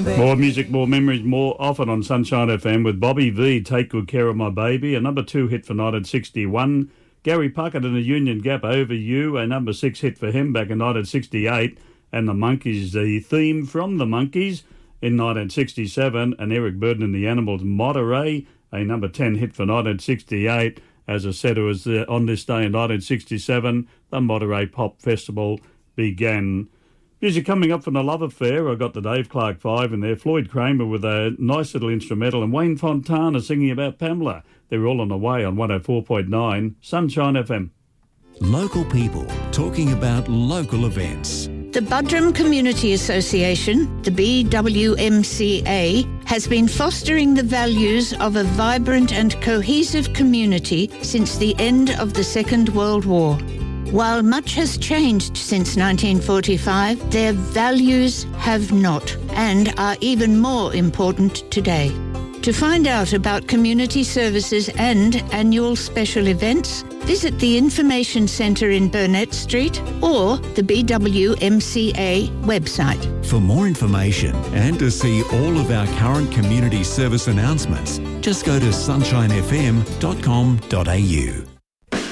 More music, more memories, more often on Sunshine FM with Bobby V, Take Good Care of My Baby, a number 2 hit for 1961. Gary Puckett and the Union Gap, Over You, a number 6 hit for him back in 1968. And the Monkees, the theme from the Monkees in 1967. And Eric Burdon and the Animals, Monterey, a number 10 hit for 1968. As I said, it was on this day in 1967, the Monterey Pop Festival began. Music coming up from The Love Affair. I got the Dave Clark 5 in there. Floyd Kramer with a nice little instrumental. And Wayne Fontana singing about Pamela. They're all on the way on 104.9 Sunshine FM. Local people talking about local events. The Buderim Community Association, the BWMCA, has been fostering the values of a vibrant and cohesive community since the end of the Second World War. While much has changed since 1945, their values have not and are even more important today. To find out about community services and annual special events, visit the Information Centre in Burnett Street or the BWMCA website. For more information and to see all of our current community service announcements, just go to sunshinefm.com.au.